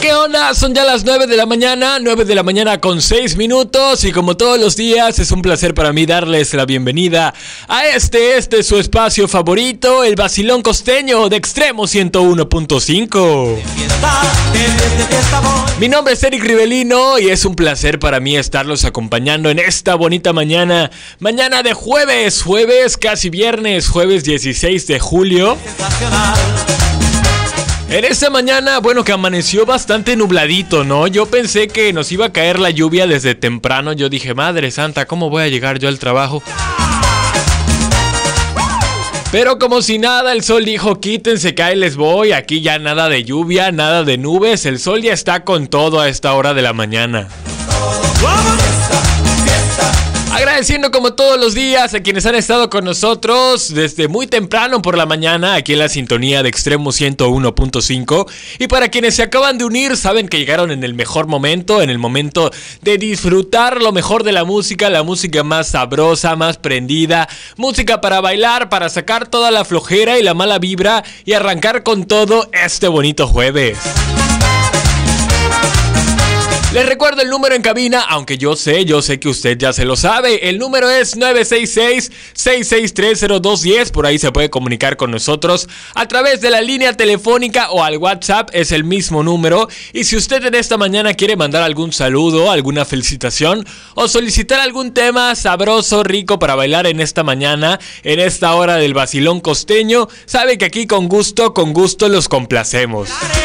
¿Qué onda? Son ya las 9 de la mañana, 9 de la mañana con 6 minutos. Y como todos los días, es un placer para mí darles la bienvenida a este es su espacio favorito, el Vacilón Costeño de Extremo 101.5. Mi nombre es Eric Rivelino y es un placer para mí estarlos acompañando en esta bonita mañana. Mañana de jueves, casi viernes, jueves 16 de julio. En esta mañana, bueno, que amaneció bastante nubladito, ¿no? Yo pensé que nos iba a caer la lluvia desde temprano. Yo dije, madre santa, ¿cómo voy a llegar yo al trabajo? Pero como si nada, el sol dijo, quítense que ahí les voy. Aquí ya nada de lluvia, nada de nubes. El sol ya está con todo a esta hora de la mañana. Agradeciendo como todos los días a quienes han estado con nosotros desde muy temprano por la mañana aquí en la sintonía de Extremo 101.5. Y para quienes se acaban de unir, saben que llegaron en el mejor momento, en el momento de disfrutar lo mejor de la música más sabrosa, más prendida, música para bailar, para sacar toda la flojera y la mala vibra y arrancar con todo este bonito jueves. Les recuerdo el número en cabina, aunque yo sé que usted ya se lo sabe. El número es 966-663-0210. Por ahí se puede comunicar con nosotros a través de la línea telefónica o al WhatsApp, es el mismo número. Y si usted en esta mañana quiere mandar algún saludo, alguna felicitación o solicitar algún tema sabroso, rico para bailar en esta mañana, en esta hora del Vacilón Costeño, sabe que aquí con gusto los complacemos.